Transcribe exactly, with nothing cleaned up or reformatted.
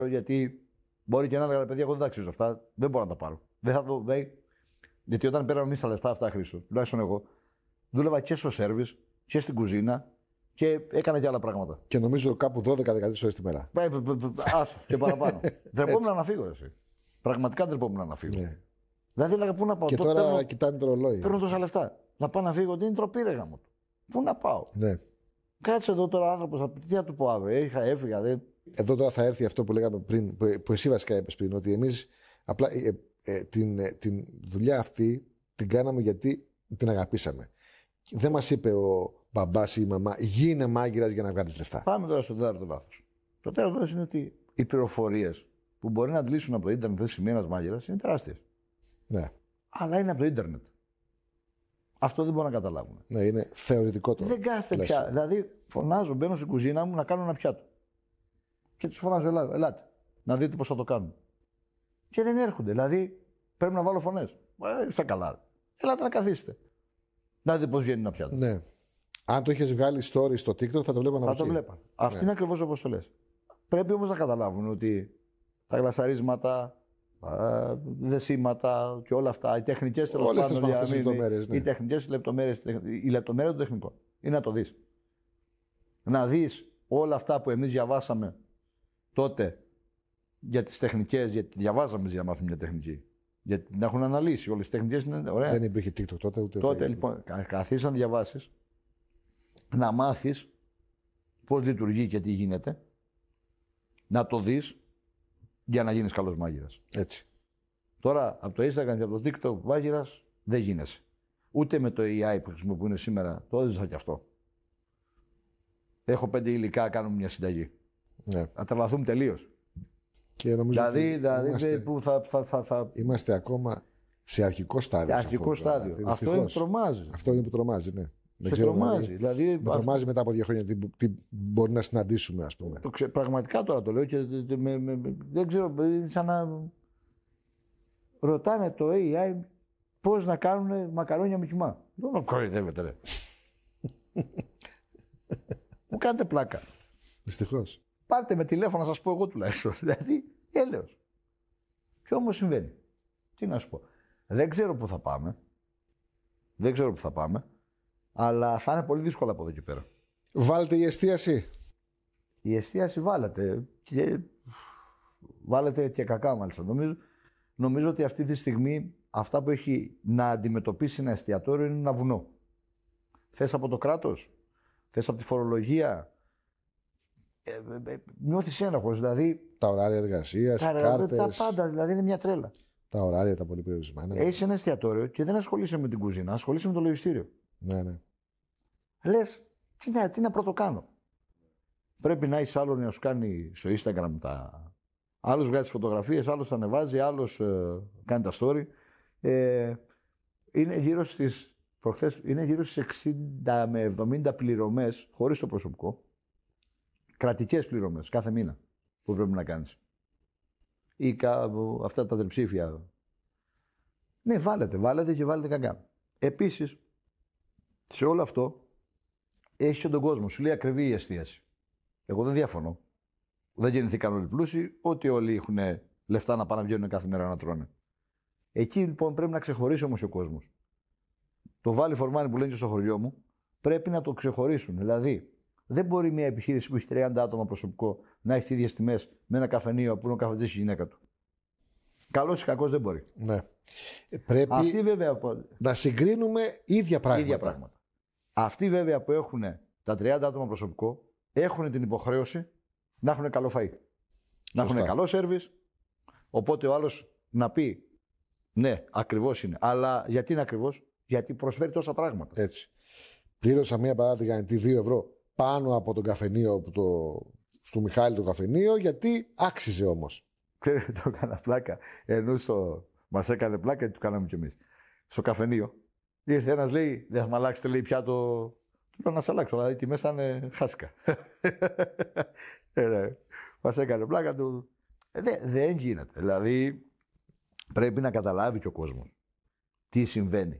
Γιατί μπορεί και να έλεγα παιδιά, εγώ δεν τα αξίζω αυτά, δεν μπορώ να τα πάρω. Δεν θα το, δεν... Γιατί όταν πήραμε εμεί τα λεφτά αυτά, Χρήστο, τουλάχιστον εγώ, δούλευα και στο σέρβις και στην κουζίνα και έκανα και άλλα πράγματα. Και νομίζω κάπου δώδεκα με δεκατρείς ώρες τη μέρα. Άσο και παραπάνω. Τρεπόμουν να φύγω, εσύ. Πραγματικά τρεπόμουν να φύγω. Ναι. Δηλαδή έλεγα πού να πάω. Και τότε τώρα παίρνω, κοιτάνε το ρολόι. Παίρνω τόσα λεφτά. Να πάω να φύγω, τι είναι τροπή, ρε γάμο. Πού να πάω. Ναι. Κάτσε εδώ τώρα άνθρωπο, τι θα του πω αύριο. Είχα, έφυγα. Δε... Εδώ τώρα θα έρθει αυτό που λέγαμε πριν, που, που εσύ βασικά είπες πριν, ότι εμείς απλά ε, ε, την, ε, την δουλειά αυτή την κάναμε γιατί την αγαπήσαμε. Δεν μας είπε ο μπαμπάς ή η μαμά, γίνε μάγειρας για να βγάλεις λεφτά. Πάμε τώρα στο τέταρτο λάθος. Το τέταρτο λάθος είναι ότι οι πληροφορίες που μπορεί να αντλήσουν από το ίντερνετ τη σημεία ένας μάγειρας είναι τεράστιες. Ναι. Αλλά είναι από το ίντερνετ. Αυτό δεν μπορούν να καταλάβουν. Ναι, είναι θεωρητικό το. Δεν κάθεται πια. Δηλαδή, φωνάζω, μπαίνω στην κουζίνα μου να κάνω ένα πιάτο. Και του φωνάζω, ελάτε, ελάτε, να δείτε πώς θα το κάνουν. Και δεν έρχονται. Δηλαδή, πρέπει να βάλω φωνές. Ε, είστε καλά. Ελάτε να καθίσετε. Να δείτε πώς βγαίνει ένα πιάτο. Ναι. Αν το είχες βγάλει story στο TikTok, θα το βλέπανε. Θα το βλέπαν. Ναι. Αυτή είναι ακριβώς όπως το λες. Πρέπει όμως να καταλάβουν ότι τα γλασαρίσματα, τα δεσίματα και όλα αυτά, οι τεχνικές λεπτομέρειες. Ναι. Οι τεχνικές λεπτομέρειες, η λεπτομέρεια του τεχνικού. Είναι να το δεις. Να δεις όλα αυτά που εμείς διαβάσαμε τότε για τις τεχνικές, γιατί διαβάζαμε για να μάθουμε μια τεχνική. Γιατί την έχουν αναλύσει όλες τις τεχνικές. Είναι ωραία. Δεν υπήρχε TikTok τότε ούτε. Τότε Facebook. λοιπόν, καθίσεις να διαβάσεις, να μάθεις πώς λειτουργεί και τι γίνεται, να το δεις για να γίνεις καλός μάγειρας. Έτσι. Τώρα από το Instagram και από το TikTok μάγειρας δεν γίνεσαι. Ούτε με το έι άι που χρησιμοποιούν σήμερα. Το έζησα κι αυτό. Έχω πέντε υλικά, κάνουμε μια συνταγή. Ναι. Θα τρελαθούμε τελείως. Και νομίζω δηλαδή, δηλαδή είμαστε, που θα, θα, θα, θα... είμαστε ακόμα σε αρχικό στάδιο. Σε αρχικό αυτό, στάδιο. Δηλαδή, αυτό είναι που τρομάζει. Αυτό είναι που τρομάζει, ναι. Σε Δεν ξέρω, τρομάζει. Δηλαδή, με τρομάζει μετά από δύο χρόνια τι, τι μπορεί να συναντήσουμε, ας πούμε. Το ξε, πραγματικά τώρα το λέω και με, με, με, δεν ξέρω, σαν να ρωτάνε το έι άι πώς να κάνουν μακαρόνια με κιμά. Δεν με κοροϊδεύετε, ρε. Μου κάνετε πλάκα. Δυστυχώς. Πάρτε με τηλέφωνο να σας πω εγώ τουλάχιστον. Δηλαδή, έλεος. Και όμως συμβαίνει. Τι να σου πω. Δεν ξέρω πού θα πάμε. Δεν ξέρω πού θα πάμε. Αλλά θα είναι πολύ δύσκολο από εδώ και πέρα. Βάλτε η εστίαση. Η εστίαση βάλετε. Και... βάλετε και κακά μάλιστα. Νομίζω, νομίζω ότι αυτή τη στιγμή αυτά που έχει να αντιμετωπίσει ένα εστιατόριο είναι ένα βουνό. Θες από το κράτος. Θες από τη φορολογία. Ε, ε, ε, νιώθεις ένοχος, δηλαδή. Τα ωράρια εργασίας, τα, κάρτες. Τα πάντα, δηλαδή είναι μια τρέλα. Τα ωράρια, τα πολύ περιορισμένα. Έχεις ένα εστιατόριο και δεν ασχολείσαι με την κουζίνα, ασχολείσαι με το λογιστήριο. Ναι, ναι. Λες, τι να, τι να πρώτο κάνω. Πρέπει να έχεις άλλον να σου κάνει στο Instagram τα. Άλλος βγάζει τις φωτογραφίες, άλλος ανεβάζει, άλλος ε, κάνει τα story. Ε, είναι γύρω στις. Προχθές, είναι γύρω στις εξήντα με εβδομήντα πληρωμές χωρίς το προσωπικό. Κρατικές πληρωμές κάθε μήνα που πρέπει να κάνεις. Ή κα, αυτά τα τριψήφια. Ναι, βάλετε, βάλετε και βάλετε κακά. Επίσης, σε όλο αυτό έχει και τον κόσμο. Σου λέει ακριβή η εστίαση. Εγώ δεν διαφωνώ. Δεν γεννηθήκαν όλοι πλούσιοι, ότι όλοι έχουν λεφτά να πάνε να βγαίνουν κάθε μέρα να τρώνε. Εκεί λοιπόν πρέπει να ξεχωρίσει όμως ο κόσμος. Το βάλει φορμάνι που λένε και στο χωριό μου, πρέπει να το ξεχωρίσουν. Δηλαδή, δεν μπορεί μια επιχείρηση που έχει τριάντα άτομα προσωπικό να έχει τις ίδιες τιμές με ένα καφενείο που είναι ο καφετζής η γυναίκα του. Καλός ή κακός δεν μπορεί. Ναι. Πρέπει Αυτοί, βέβαια, να συγκρίνουμε ίδια πράγματα. ίδια πράγματα. Αυτοί βέβαια που έχουν τα τριάντα άτομα προσωπικό έχουν την υποχρέωση να έχουν καλό φαΐ. Να έχουν καλό σέρβις. Οπότε ο άλλος να πει ναι, ακριβώς είναι. Αλλά γιατί είναι ακριβώς? Γιατί προσφέρει τόσα πράγματα. Έτσι. Πλήρωσα μία πατάτα τηγανιτή δύο ευρώ πάνω από τον καφενείο που το... στο Μιχάλη το καφενείο, γιατί άξιζε όμως. Ξέρετε, το έκανα πλάκα. Ενώ στο... μας έκανε πλάκα και το κάναμε κι εμείς. Στο καφενείο ήρθε ένας, λέει, δεν θα με αλλάξετε, λέει, πια το. Του λέω να σε αλλάξω, αλλά οι τιμές ήταν χάσικα. ε, ναι. Μας έκανε πλάκα του. Ε, δε, δεν γίνεται. Δηλαδή πρέπει να καταλάβει και ο κόσμος τι συμβαίνει.